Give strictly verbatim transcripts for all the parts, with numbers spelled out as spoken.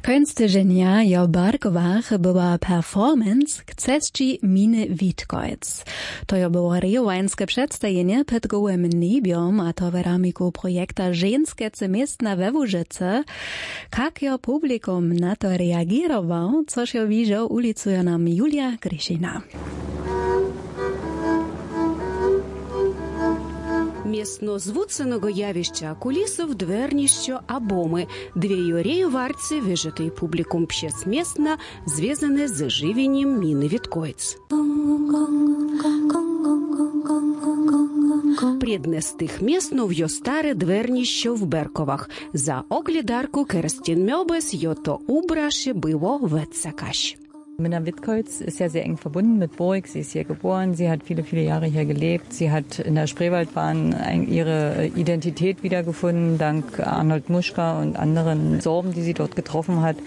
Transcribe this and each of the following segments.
Könsteženja jo Barkovach była performance k cesci Miny Witkojc. To jo było rejowańskie przedstawienie pod gołym niebiom a to w ramiku projekta Ženskece miestna we Łużyce. Jak jo publikum na to reagirował, coż jo widział, ulicuje nam Julia Gryšina. Місно звуценого явища кулісов дверніщо абоми, дві юрею варці вижитий публікум пшесмісна, зв'язане з живінням Міни Віткойц. Преднестих місно в'йо старе дверніщо в Берковах. За оглідарку Керстін Мьобес йото убраше биво вецакаш. Minna Witkojc ist ja sehr eng verbunden mit Burg. Sie ist hier geboren, sie hat viele, viele Jahre hier gelebt. Sie hat in der Spreewaldbahn ihre Identität wiedergefunden, dank Arnold Muschka und anderen Sorben, die sie dort getroffen hat.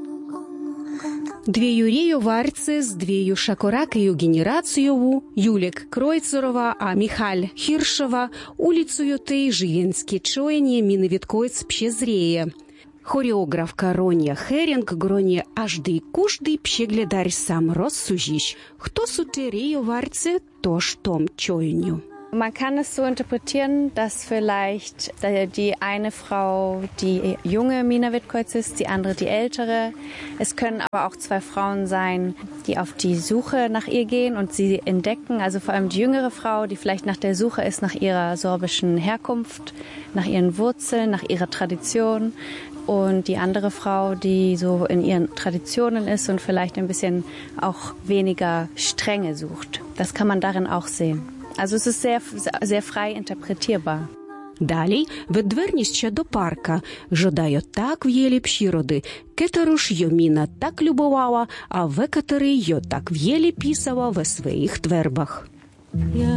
Дві юрею варці з двією шакоракею генерацієву, Юлік Кройцерова, а Михаль Хіршова, улицею тей живінські чоєнє Міни Віткойц пшезреє. Хореографка Ронja Херінг гроні ажди кужди пшеглядарь сам розсужіш. Хто сутерею варце, то ж том чойню. Man kann es so interpretieren, dass vielleicht die eine Frau die junge Mina Witkojc ist, die andere die ältere. Es können aber auch zwei Frauen sein, die auf die Suche nach ihr gehen und sie entdecken. Also vor allem die jüngere Frau, die vielleicht nach der Suche ist nach ihrer sorbischen Herkunft, nach ihren Wurzeln, nach ihrer Tradition. Und die andere Frau, die so in ihren Traditionen ist und vielleicht ein bisschen auch weniger Strenge sucht. Das kann man darin auch sehen. Also es ist sehr, sehr frei interpretierbar. Далі ведверніще до парка. Жодайо так в'єлі пшіроди. Кетеруш йо Міна так любовала, а векатери йо так в'єлі пісала ве своїх твербах.